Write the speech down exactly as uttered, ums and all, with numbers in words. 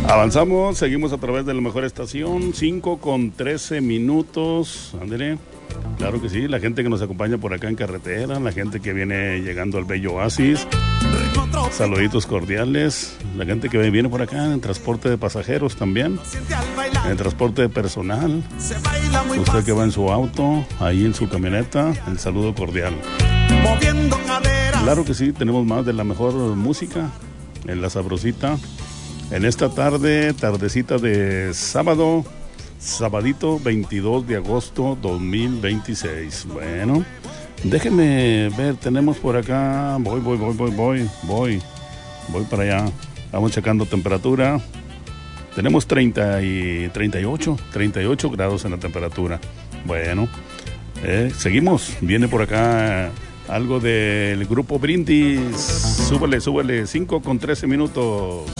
Avanzamos, seguimos a través de la mejor estación, cinco con trece minutos. Ándale, claro que sí, la gente que nos acompaña por acá en carretera, la gente que viene llegando al bello oasis, saluditos cordiales, la gente que viene por acá en transporte de pasajeros también, en transporte de personal, usted que va en su auto, ahí en su camioneta, el saludo cordial. Claro que sí, tenemos más de la mejor música en La Sabrosita. En esta tarde, tardecita de sábado, sabadito veintidós de agosto dos mil veintiséis. Bueno, déjenme ver, tenemos por acá, voy, voy, voy, voy, voy, voy, voy para allá. Vamos checando temperatura. Tenemos treinta y treinta y ocho, treinta y ocho grados en la temperatura. Bueno, eh, seguimos, viene por acá algo del grupo Brindis. Súbele, súbele, cinco con trece minutos.